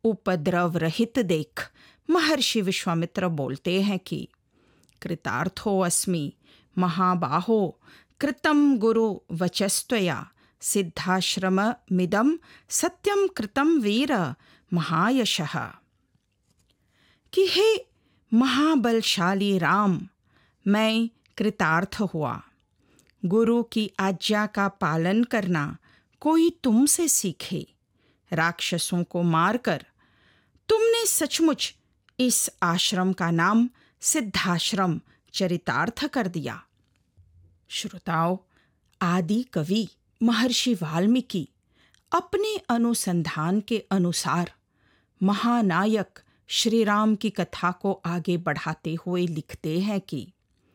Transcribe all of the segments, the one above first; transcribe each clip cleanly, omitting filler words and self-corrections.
उपद्रव रहित देख महर्षि विश्वामित्र बोलते हैं कि कृतार्थो अस्मि महाबाहो कृतं गुरु वचस्त्वया सिद्धाश्रम मिदं सत्यं कृतं वीर महायशः। कि हे महाबलशाली राम, मैं कृतार्थ हुआ। गुरु की आज्ञा का पालन करना कोई तुमसे सीखे। राक्षसों को मारकर तुमने सचमुच इस आश्रम का नाम सिद्धाश्रम चरितार्थ कर दिया। श्रोताओं, आदि कवि महर्षि वाल्मीकि अपने अनुसंधान के अनुसार महानायक श्री राम की कथा को आगे बढ़ाते हुए लिखते हैं कि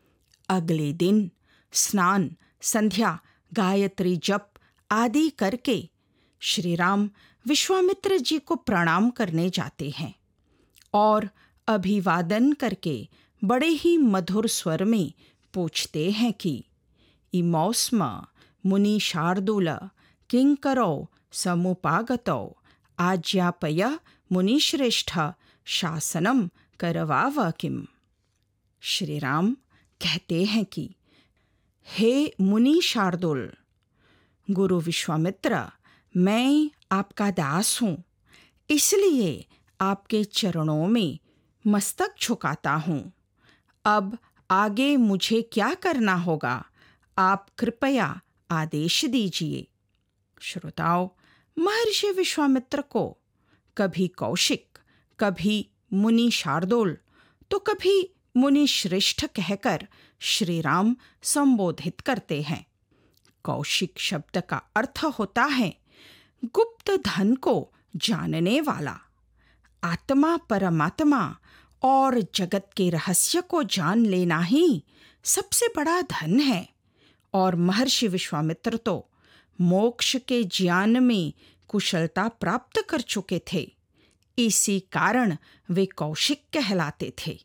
अगले दिन स्नान, संध्या, गायत्री जप आदि करके श्री राम विश्वामित्र जी को प्रणाम करने जाते हैं और अभिवादन करके बड़े ही मधुर स्वर में पूछते हैं कि इमौस्म मुनि शार्दूल किंकरौ समुपागतौ आज्ञापय मुनिश्रेष्ठ शासनम करवाव किम। श्री राम कहते हैं कि हे मुनि शार्दूल, गुरु विश्वामित्र, मैं आपका दास हूँ, इसलिए आपके चरणों में मस्तक झुकाता हूँ। अब आगे मुझे क्या करना होगा, आप कृपया आदेश दीजिए। श्रोताओं, महर्षि विश्वामित्र को कभी कौशिक, कभी मुनि शार्दूल तो कभी मुनि श्रेष्ठ कहकर श्री राम संबोधित करते हैं। कौशिक शब्द का अर्थ होता है गुप्त धन को जानने वाला। आत्मा, परमात्मा और जगत के रहस्य को जान लेना ही सबसे बड़ा धन है और महर्षि विश्वामित्र तो मोक्ष के ज्ञान में कुशलता प्राप्त कर चुके थे। इसी कारण वे कौशिक कहलाते थे।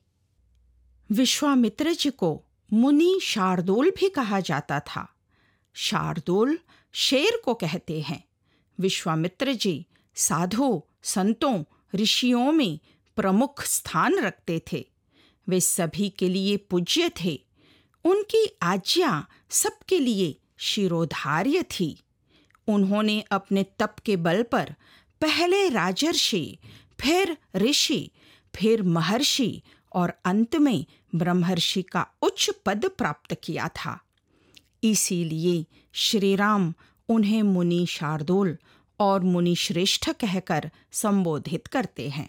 विश्वामित्र जी को मुनि शार्दूल भी कहा जाता था। शार्दूल शेर को कहते हैं। विश्वामित्र जी साधु, संतों, ऋषियों में प्रमुख स्थान रखते थे। वे सभी के लिए पूज्य थे। उनकी आज्ञा सबके लिए शिरोधार्य थी। उन्होंने अपने तप के बल पर पहले राजर्षि, फिर ऋषि, फिर महर्षि और अंत में ब्रह्मर्षि का उच्च पद प्राप्त किया था। इसीलिए श्री राम उन्हें मुनि शार्दूल और मुनि श्रेष्ठ कहकर संबोधित करते हैं।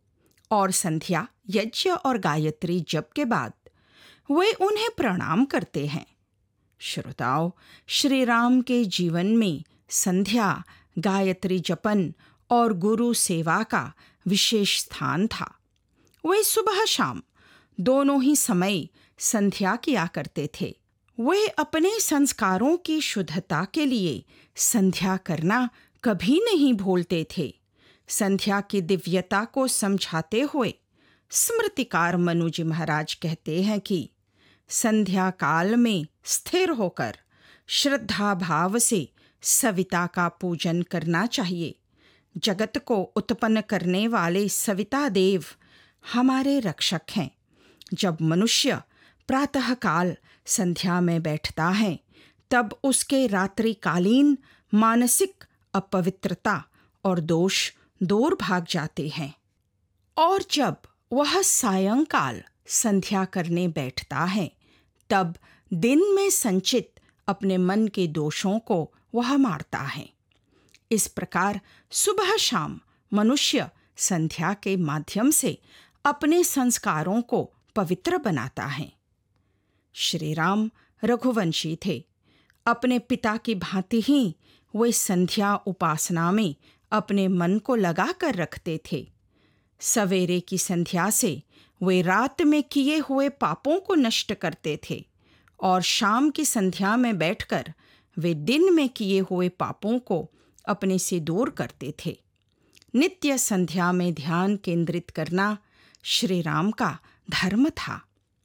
और संध्या, यज्ञ और गायत्री जप के बाद वे उन्हें प्रणाम करते हैं। श्रोताओं, श्री राम के जीवन में संध्या, गायत्री जपन और गुरु सेवा का विशेष स्थान था। वे सुबह शाम दोनों ही समय संध्या किया करते थे। वे अपने संस्कारों की शुद्धता के लिए संध्या करना कभी नहीं भूलते थे। संध्या की दिव्यता को समझाते हुए स्मृतिकार मनुजी महाराज कहते हैं कि संध्या काल में स्थिर होकर श्रद्धा भाव से सविता का पूजन करना चाहिए। जगत को उत्पन्न करने वाले सविता देव हमारे रक्षक हैं। जब मनुष्य प्रातःकाल संध्या में बैठता है, तब उसके रात्रिकालीन मानसिक अपवित्रता और दोष दूर भाग जाते हैं। और जब वह सायंकाल संध्या करने बैठता है, तब दिन में संचित अपने मन के दोषों को वह मारता है। इस प्रकार सुबह शाम मनुष्य संध्या के माध्यम से अपने संस्कारों को पवित्र बनाता है। श्री राम रघुवंशी थे। अपने पिता की भांति ही वे संध्या उपासना में अपने मन को लगा कर रखते थे। सवेरे की संध्या से वे रात में किए हुए पापों को नष्ट करते थे और शाम की संध्या में बैठकर वे दिन में किए हुए पापों को अपने से दूर करते थे। नित्य संध्या में ध्यान केंद्रित करना श्री राम का धर्म था।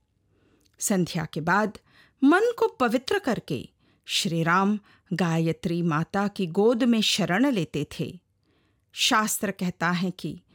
संध्या के बाद मन को पवित्र करके श्री राम गायत्री माता की गोद में शरण लेते थे। शास्त्र कहता है कि